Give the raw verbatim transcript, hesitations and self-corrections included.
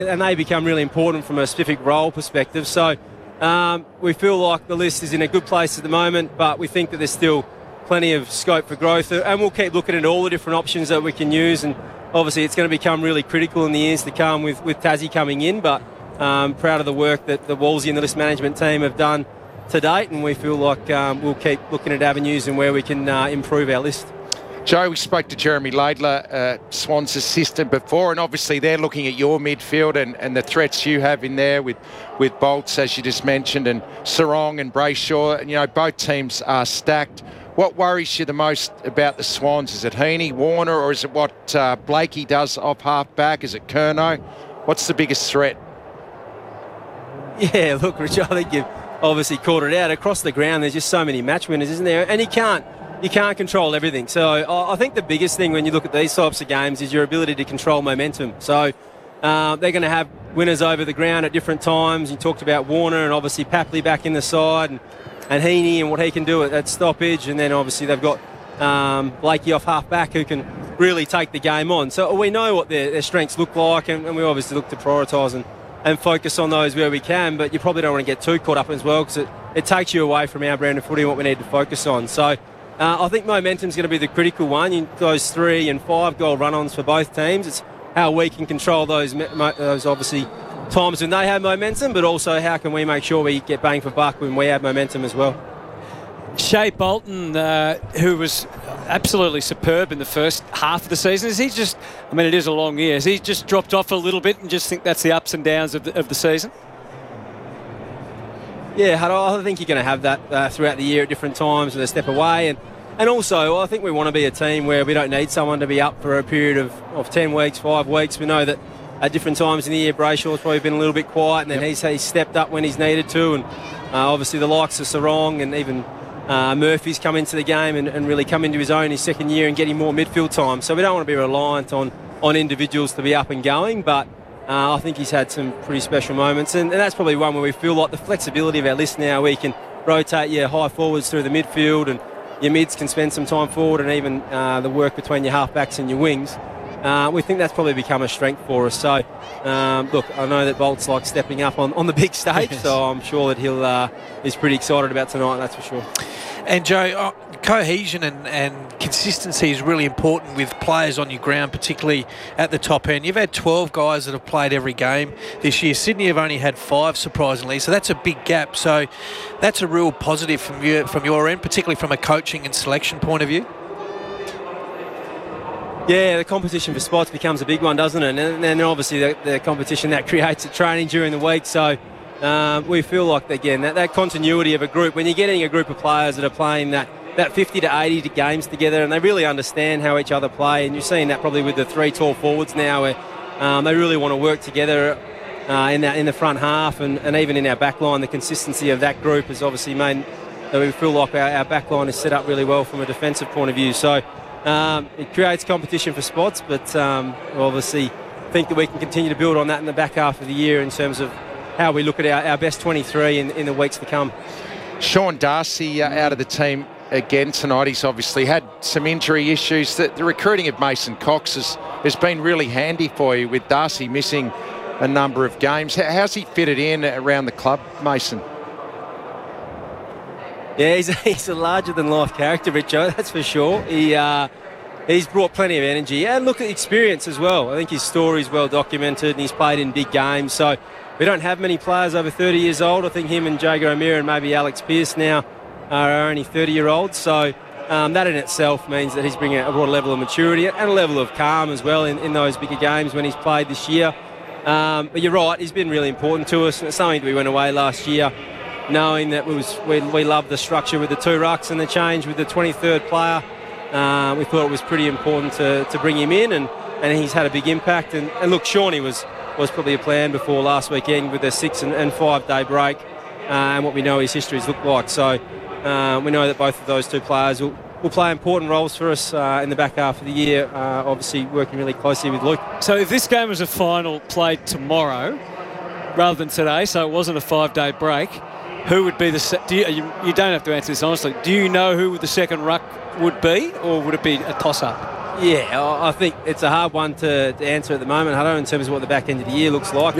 and they become really important from a specific role perspective. So um, we feel like the list is in a good place at the moment, but we think that there's still plenty of scope for growth, and we'll keep looking at all the different options that we can use. And obviously it's going to become really critical in the years to come with, with Tassie coming in, but um, proud of the work that the Wolsey and the list management team have done to date, and we feel like um, we'll keep looking at avenues and where we can uh, improve our list. Joe, we spoke to Jeremy Laidler, uh, Swans assistant before, and obviously they're looking at your midfield and, and the threats you have in there with, with Bolts, as you just mentioned, and Sarong and Brayshaw. And, you know, both teams are stacked. What worries you the most about the Swans? Is it Heaney, Warner, or is it what uh, Blakey does off half-back? Is it Curnow? What's the biggest threat? Yeah, look, Rich, I think you've obviously called it out. Across the ground, there's just so many match winners, isn't there? And you can't you can't control everything. So I think the biggest thing when you look at these types of games is your ability to control momentum. So uh, they're going to have winners over the ground at different times. You talked about Warner and obviously Papley back in the side, and, and Heaney and what he can do at, at stoppage. And then obviously they've got um, Blakey off half-back who can really take the game on. So we know what their, their strengths look like, and, and we obviously look to prioritise and, and focus on those where we can, but you probably don't want to get too caught up as well, because it, it takes you away from our brand of footy and what we need to focus on. So uh, I think momentum's going to be the critical one. You, those three and five goal run-ons for both teams. It's how we can control those, those obviously times when they have momentum, but also how can we make sure we get bang for buck when we have momentum as well. Shea Bolton, uh, who was absolutely superb in the first half of the season, is he just, I mean, it is a long year, has he just dropped off a little bit and just think that's the ups and downs of the, of the season? Yeah, I think you're going to have that uh, throughout the year at different times with a step away. And, and also, I think we want to be a team where we don't need someone to be up for a period of, of ten weeks, five weeks. We know that at different times in the year, Brayshaw's probably been a little bit quiet, and then yep. he's, he's stepped up when he's needed to. And uh, obviously the likes of Sarong and even Uh, Murphy's come into the game and, and really come into his own his second year and getting more midfield time. So we don't want to be reliant on, on individuals to be up and going, but uh, I think he's had some pretty special moments, and, and that's probably one where we feel like the flexibility of our list now, we can rotate your high forwards through the midfield, and your mids can spend some time forward, and even uh, the work between your halfbacks and your wings. Uh, we think that's probably become a strength for us. So, um, look, I know that Bolt's like stepping up on, on the big stage, yes. so I'm sure that he'll uh, is pretty excited about tonight, that's for sure. And Joe, uh, cohesion and, and consistency is really important with players on your ground, particularly at the top end. You've had twelve guys that have played every game this year. Sydney have only had five, surprisingly, so that's a big gap. So that's a real positive from you, from your end, particularly from a coaching and selection point of view. Yeah, the competition for spots becomes a big one, doesn't it? And then obviously the, the competition that creates at training during the week. So um, we feel like, again, that, that continuity of a group, when you're getting a group of players that are playing that, that fifty to eighty games together, and they really understand how each other play, and you're seeing that probably with the three tall forwards now, where um, they really want to work together uh, in, that, in the front half, and, and even in our back line. The consistency of that group has obviously made that we feel like our, our back line is set up really well from a defensive point of view. So Um, it creates competition for spots, but um, we obviously think that we can continue to build on that in the back half of the year in terms of how we look at our, our best twenty-three in, in the weeks to come. Sean Darcy uh, out of the team again tonight. He's obviously had some injury issues. The, the recruiting of Mason Cox has, has been really handy for you, with Darcy missing a number of games. How, how's he fitted in around the club, Mason? Yeah, he's a, he's a larger-than-life character, Richo, that's for sure. He uh, He's brought plenty of energy. And look at the experience as well. I think his story's well documented, and he's played in big games. So we don't have many players over thirty years old. I think him and Jago O'Meara and maybe Alex Pearce now are only thirty-year-olds. So um, that in itself means that he's bringing a broad level of maturity and a level of calm as well in, in those bigger games when he's played this year. Um, but you're right, he's been really important to us. And it's something that we went away last year knowing that we, was, we, we loved the structure with the two rucks and the change with the twenty-third player. Uh, we thought it was pretty important to, to bring him in, and, and he's had a big impact. And, and look, Shawnee was, was probably a plan before last weekend with a six and, and five day break uh, and what we know his histories look like. So uh, we know that both of those two players will, will play important roles for us uh, in the back half of the year, uh, obviously working really closely with Luke. So if this game was a final played tomorrow rather than today, so it wasn't a five day break, who would be the se- do you, you, you don't have to answer this honestly. Do you know who the second ruck would be, or would it be a toss-up? Yeah, I I think it's a hard one to, to answer at the moment, Hutto, in terms of what the back end of the year looks like.